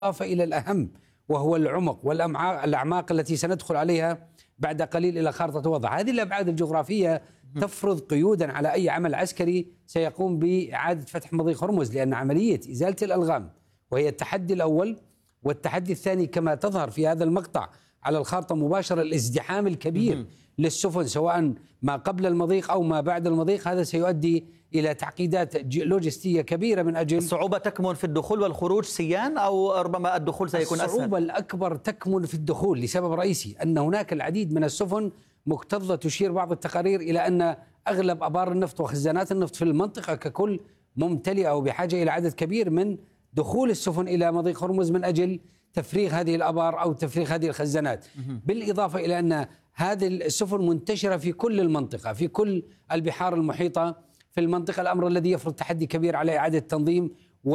بالإضافة إلى الأهم وهو العمق والأعماق التي سندخل عليها بعد قليل إلى خارطة وضع. هذه الأبعاد الجغرافية تفرض قيودا على أي عمل عسكري سيقوم بإعادة فتح مضيق هرمز، لأن عملية إزالة الألغام وهي التحدي الأول، والتحدي الثاني كما تظهر في هذا المقطع على الخارطة مباشرة الازدحام الكبير للسفن سواء ما قبل المضيق أو ما بعد المضيق. هذا سيؤدي إلى تعقيدات لوجستية كبيرة من أجل الصعوبة تكمن في الدخول والخروج سيان، أو ربما الدخول سيكون أسهل؟ الصعوبة الأكبر تكمن في الدخول لسبب رئيسي، أن هناك العديد من السفن مكتظة. تشير بعض التقارير إلى أن أغلب أبار النفط وخزانات النفط في المنطقة ككل ممتلئة وبحاجة إلى عدد كبير من دخول السفن إلى مضيق هرمز من أجل تفريغ هذه الأبار أو تفريغ هذه الخزانات. بالإضافة إلى أن هذه السفن منتشرة في كل المنطقة، في كل البحار المحيطة في المنطقة، الأمر الذي يفرض تحدي كبير على إعادة تنظيم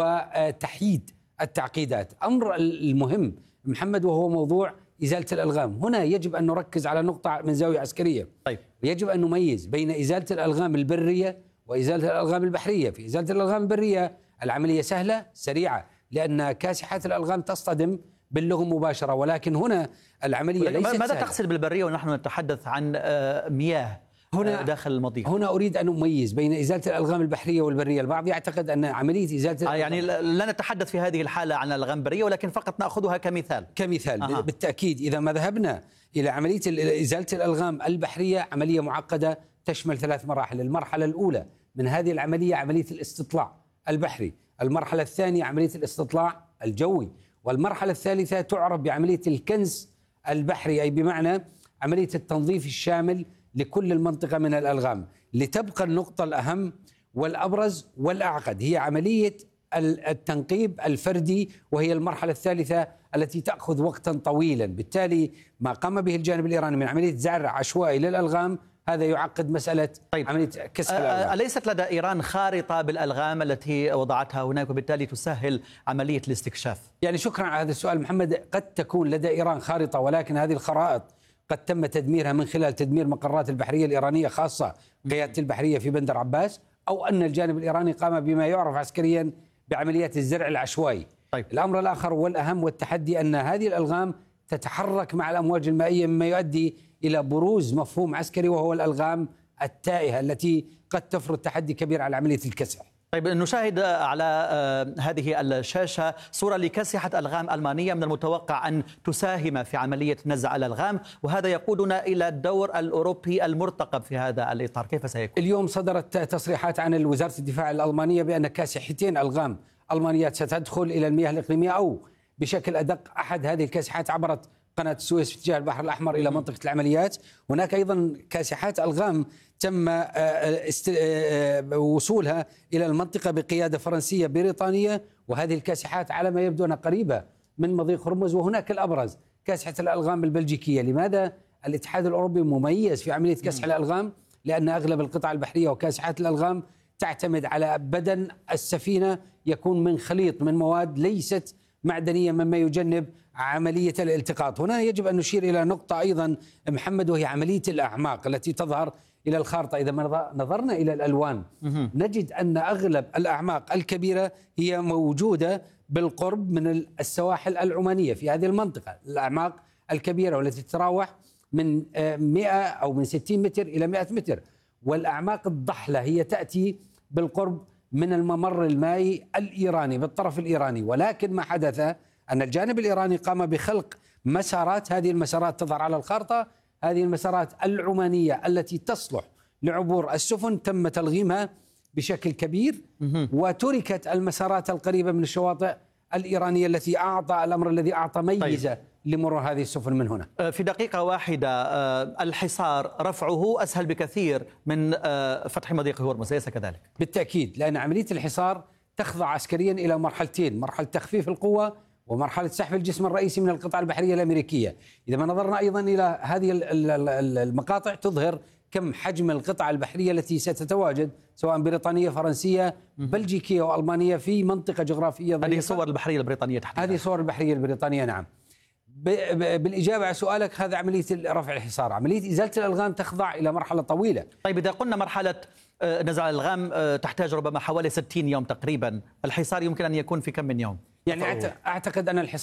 وتحييد التعقيدات. أمر المهم محمد وهو موضوع إزالة الألغام. هنا يجب أن نركز على نقطة من زاوية عسكرية. ويجب أن نميز بين إزالة الألغام البرية وإزالة الألغام البحرية. في إزالة الألغام البرية العملية سهلة سريعة، لأن كاسحات الألغام تصطدم باللغم مباشرة، ولكن هنا العملية ليست ماذا سهلة. تقصد بالبرية ونحن نتحدث عن مياه هنا داخل المضيق؟ هنا أريد أن أميز بين إزالة الألغام البحرية والبرية. البعض يعتقد أن عملية إزالة يعني لا نتحدث في هذه الحالة عن الألغام البرية، ولكن فقط نأخذها كمثال. بالتأكيد إذا ما ذهبنا إلى عملية إزالة الألغام البحرية، عملية معقدة تشمل 3 مراحل. المرحلة الأولى من هذه العملية عملية الاستطلاع البحري، المرحلة الثانية عملية الاستطلاع الجوي، والمرحلة الثالثة تعرف بعملية الكنس البحري، أي بمعنى عملية التنظيف الشامل لكل المنطقة من الألغام. لتبقى النقطة الأهم والأبرز والأعقد هي عملية التنقيب الفردي، وهي المرحلة الثالثة التي تأخذ وقتا طويلا. بالتالي ما قام به الجانب الإيراني من عملية زرع عشوائي للألغام هذا يعقد مسألة عملية كسح الألغام. أليست لدى إيران خارطة بالألغام التي وضعتها هناك وبالتالي تسهل عملية الاستكشاف؟ يعني شكرا على هذا السؤال محمد. قد تكون لدى إيران خارطة، ولكن هذه الخرائط قد تم تدميرها من خلال تدمير مقرات البحرية الإيرانية، خاصة قيادة البحرية في بندر عباس، أو أن الجانب الإيراني قام بما يعرف عسكريا بعمليات الزرع العشوائي. الأمر الآخر والأهم والتحدي أن هذه الألغام تتحرك مع الأمواج المائية، مما يؤدي إلى بروز مفهوم عسكري وهو الألغام التائهة التي قد تفرض تحدي كبير على عملية الكسح. نشاهد على هذه الشاشة صورة لكاسحة ألغام ألمانية من المتوقع أن تساهم في عملية نزع الألغام، وهذا يقودنا إلى الدور الأوروبي المرتقب في هذا الإطار. كيف سيكون؟ اليوم صدرت تصريحات عن وزارة الدفاع الألمانية بأن كاسحتين ألغام ألمانيات ستدخل إلى المياه الإقليمية، أو بشكل أدق أحد هذه الكاسحات عبرت قناة السويس في اتجاه البحر الأحمر إلى منطقة العمليات. هناك أيضا كاسحات ألغام تم وصولها إلى المنطقة بقيادة فرنسية بريطانية، وهذه الكاسحات على ما يبدو أنها قريبة من مضيق هرمز. وهناك الأبرز كاسحة الألغام البلجيكية. لماذا الاتحاد الأوروبي مميز في عملية كسح الألغام؟ لأن أغلب القطع البحرية وكاسحات الألغام تعتمد على بدن السفينة يكون من خليط من مواد ليست معدنية، مما يجنب عملية الالتقاط. هنا يجب أن نشير إلى نقطة أيضا محمد، وهي عملية الأعماق التي تظهر إلى الخارطة. إذا ما نظرنا إلى الألوان نجد أن أغلب الأعماق الكبيرة هي موجودة بالقرب من السواحل العمانية في هذه المنطقة. الأعماق الكبيرة والتي تتراوح من 100 أو من 60 متر إلى 100 متر، والأعماق الضحلة هي تأتي بالقرب من الممر المائي الإيراني بالطرف الإيراني. ولكن ما حدث أن الجانب الإيراني قام بخلق مسارات. هذه المسارات تظهر على الخارطة، هذه المسارات العمانية التي تصلح لعبور السفن تم تلغيمها بشكل كبير، وتركت المسارات القريبة من الشواطئ الإيرانية التي أعطى الأمر الذي أعطى ميزة لمرور هذه السفن من هنا. في دقيقة واحدة، الحصار رفعه أسهل بكثير من فتح مضيق هرمز، أليس كذلك؟ بالتأكيد، لأن عملية الحصار تخضع عسكريا إلى مرحلتين: مرحلة تخفيف القوة ومرحلة سحب الجسم الرئيسي من القطع البحرية الأمريكية. إذا ما نظرنا أيضا إلى هذه المقاطع تظهر كم حجم القطع البحرية التي ستتواجد سواء بريطانية فرنسية بلجيكية وألمانية في منطقة جغرافية ضيقة. هذه صور البحرية البريطانية تحديدا. هذه صور البحرية البريطانية، نعم. بالإجابة على سؤالك، هذا عملية رفع الحصار. عملية إزالة الألغام تخضع إلى مرحلة طويلة. طيب إذا قلنا مرحلة نزع الألغام تحتاج ربما حوالي 60 يوم تقريبا، الحصار يمكن أن يكون في كم من يوم؟ يعني أعتقد أن الحصار